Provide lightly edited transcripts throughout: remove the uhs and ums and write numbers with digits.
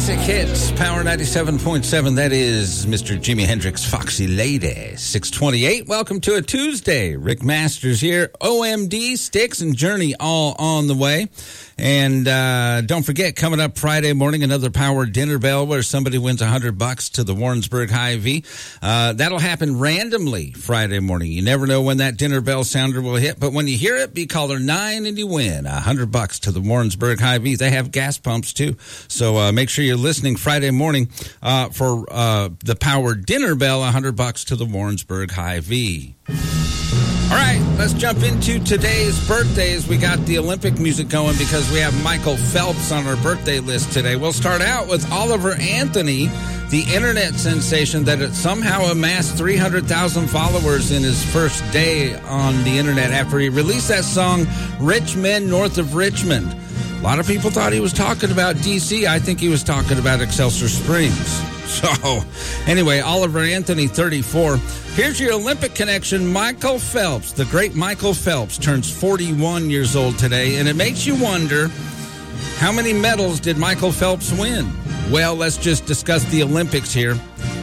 Classic hits, Power 97.7. That is Mr. Jimi Hendrix, Foxy Lady. 628. Welcome to a Tuesday. Rick Masters here. OMD, Styx, and Journey all on the way. And don't forget, coming up Friday morning, another Power Dinner Bell where somebody wins $100 to the Warrensburg Hy-Vee. That'll happen randomly Friday morning. You never know when that dinner bell sounder will hit, but when you hear it, be caller 9 and you win $100 to the Warrensburg Hy-Vee. They have gas pumps too, so make sure you're listening Friday morning for the Power Dinner Bell. $100 to the Warrensburg Hy-Vee. All right, let's jump into today's birthdays. We got the Olympic music going because we have Michael Phelps on our birthday list today. We'll start out with Oliver Anthony, the internet sensation that had somehow amassed 300,000 followers in his first day on the internet after he released that song, Rich Men North of Richmond. A lot of people thought he was talking about D.C. I think he was talking about Excelsior Springs. So, anyway, Oliver Anthony, 34. Here's your Olympic connection. Michael Phelps, the great Michael Phelps, turns 41 years old today, and it makes you wonder, how many medals did Michael Phelps win? Well, let's just discuss the Olympics here.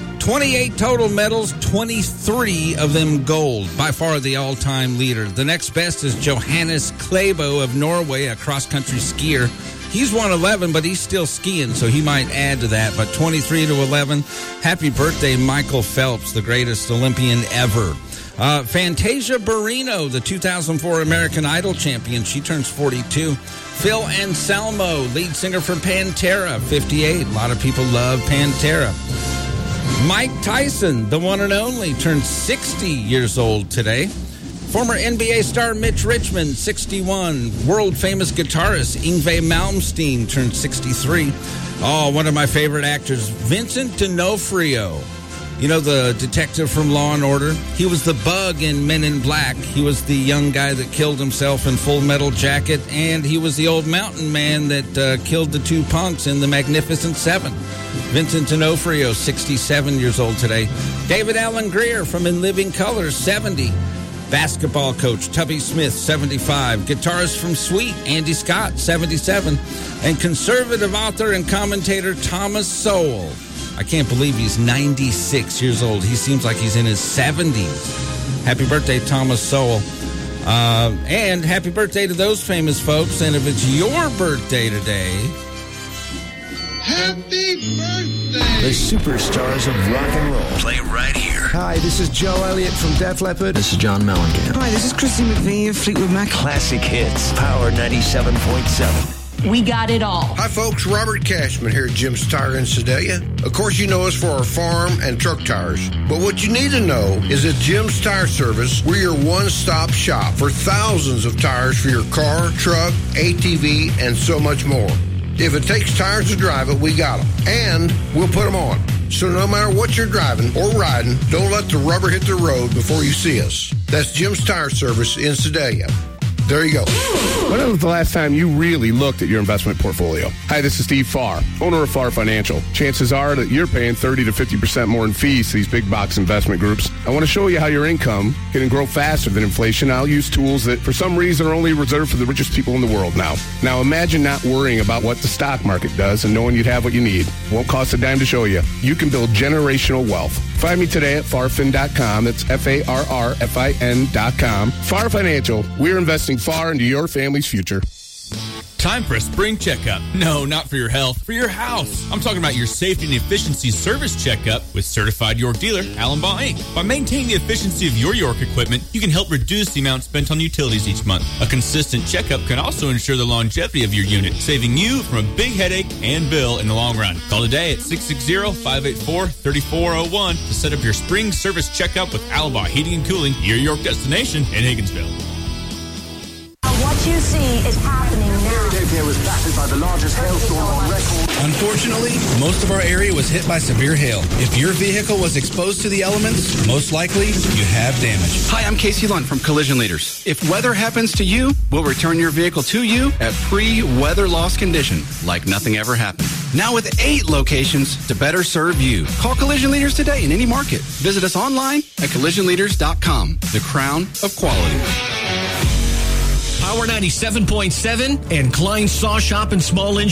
28 total medals, 23 of them gold, by far the all-time leader. The next best is Johannes Klæbo of Norway, a cross-country skier. He's won 11, but he's still skiing, so he might add to that. But 23 to 11, happy birthday, Michael Phelps, the greatest Olympian ever. Fantasia Barrino, the 2004 American Idol champion, she turns 42. Phil Anselmo, lead singer for Pantera, 58. A lot of people love Pantera. Mike Tyson, the one and only, turns 60 years old today. Former NBA star Mitch Richmond, 61. World-famous guitarist Yngwie Malmsteen turned 63. Oh, one of my favorite actors, Vincent D'Onofrio. You know, the detective from Law & Order? He was the bug in Men in Black. He was the young guy that killed himself in Full Metal Jacket, and he was the old mountain man that killed the two punks in The Magnificent Seven. Vincent D'Onofrio, 67 years old today. David Alan Grier from In Living Color, 70. Basketball coach Tubby Smith, 75. Guitarist from Sweet, Andy Scott, 77. And conservative author and commentator Thomas Sowell. I can't believe he's 96 years old. He seems like he's in his 70s. Happy birthday, Thomas Sowell. And happy birthday to those famous folks. And if it's your birthday today, happy birthday! The superstars of rock and roll. Play right here. Hi, this is Joe Elliott from Def Leppard. This is John Mellencamp. Hi, this is Christy McVie of Fleetwood Mac. Classic hits. Power 97.7. We got it all. Hi, folks. Robert Cashman here at Jim's Tire in Sedalia. Of course, you know us for our farm and truck tires. But what you need to know is that Jim's Tire Service, we're your one-stop shop for thousands of tires for your car, truck, ATV, and so much more. If it takes tires to drive it, we got them. And we'll put them on. So no matter what you're driving or riding, don't let the rubber hit the road before you see us. That's Jim's Tire Service in Sedalia. There you go. When was the last time you really looked at your investment portfolio? Hi, this is Steve Farr, owner of Farr Financial. Chances are that you're paying 30 to 50% more in fees to these big box investment groups. I want to show you how your income can grow faster than inflation. I'll use tools that for some reason are only reserved for the richest people in the world now. Now imagine not worrying about what the stock market does and knowing you'd have what you need. Won't cost a dime to show you. You can build generational wealth. Find me today at farfin.com. That's FARRFIN.com. Farr Financial. We're investing far into your family's future. Time for a spring checkup. No, not for your health, for your house. I'm talking about your safety and efficiency service checkup with certified York dealer, Allen Baugh Inc. By maintaining the efficiency of your York equipment, you can help reduce the amount spent on utilities each month. A consistent checkup can also ensure the longevity of your unit, saving you from a big headache and bill in the long run. Call today at 660-584-3401 to set up your spring service checkup with Allen Baugh Heating and Cooling, your York destination in Higginsville. What you see is happening now. Philadelphia was battered by the largest hailstorm on record. Unfortunately, most of our area was hit by severe hail. If your vehicle was exposed to the elements, most likely you have damage. Hi, I'm Casey Lunt from Collision Leaders. If weather happens to you, we'll return your vehicle to you at pre-weather loss condition, like nothing ever happened. Now with 8 locations to better serve you. Call Collision Leaders today in any market. Visit us online at collisionleaders.com. The crown of quality. Power 97.7 and Klein Saw Shop and Small Engine.